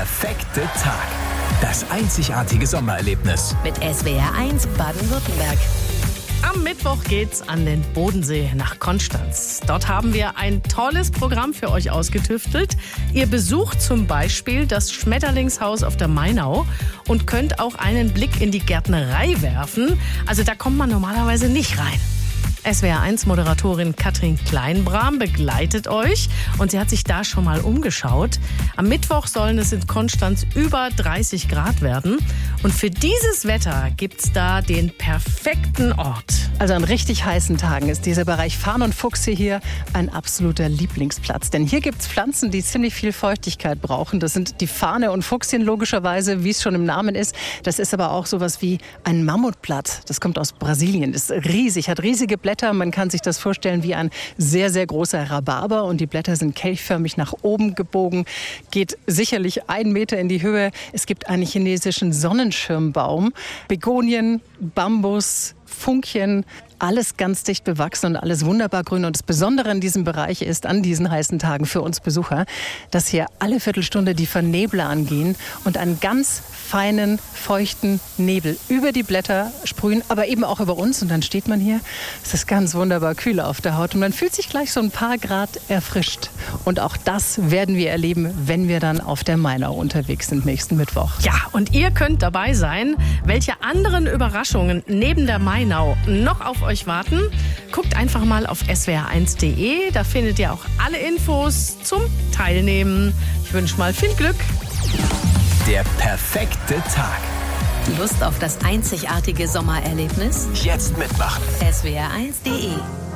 perfekte Tag. Das einzigartige Sommererlebnis. Mit SWR1 Baden-Württemberg. Am Mittwoch geht's an den Bodensee nach Konstanz. Dort haben wir ein tolles Programm für euch ausgetüftelt. Ihr besucht zum Beispiel das Schmetterlingshaus auf der Mainau und könnt auch einen Blick in die Gärtnerei werfen. Also da kommt man normalerweise nicht rein. SWR1-Moderatorin Katrin Kleinbram begleitet euch und sie hat sich da schon mal umgeschaut. Am Mittwoch sollen es in Konstanz über 30 Grad werden. Und für dieses Wetter gibt's da den perfekten Ort. Also an richtig heißen Tagen ist dieser Bereich Farn und Fuchsie hier ein absoluter Lieblingsplatz. Denn hier gibt's Pflanzen, die ziemlich viel Feuchtigkeit brauchen. Das sind die Farne und Fuchsien logischerweise, wie es schon im Namen ist. Das ist aber auch sowas wie ein Mammutblatt. Das kommt aus Brasilien, ist riesig, hat riesige Blätter. Man kann sich das vorstellen wie ein sehr, sehr großer Rhabarber. Und die Blätter sind kelchförmig nach oben gebogen. Geht sicherlich 1 Meter in die Höhe. Es gibt einen chinesischen Sonnenschirmbaum, Begonien, Bambus, Funkchen, alles ganz dicht bewachsen und alles wunderbar grün. Und das Besondere an diesem Bereich ist, an diesen heißen Tagen für uns Besucher, dass hier alle Viertelstunde die Vernebler angehen und einen ganz feinen, feuchten Nebel über die Blätter sprühen, aber eben auch über uns. Und dann steht man hier, es ist ganz wunderbar kühl auf der Haut und man fühlt sich gleich so ein paar Grad erfrischt. Und auch das werden wir erleben, wenn wir dann auf der Mainau unterwegs sind nächsten Mittwoch. Ja, und ihr könnt dabei sein. Welche anderen Überraschungen neben der Mainau noch auf euch warten? Guckt einfach mal auf swr1.de. Da findet ihr auch alle Infos zum Teilnehmen. Ich wünsche mal viel Glück. Der perfekte Tag. Lust auf das einzigartige Sommererlebnis? Jetzt mitmachen. swr1.de